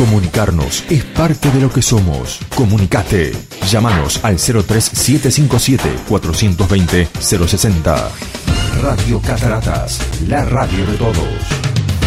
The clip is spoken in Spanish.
Comunicarnos es parte de lo que somos. Comunicate. Llámanos al 03757-420-060. Radio Cataratas, la radio de todos.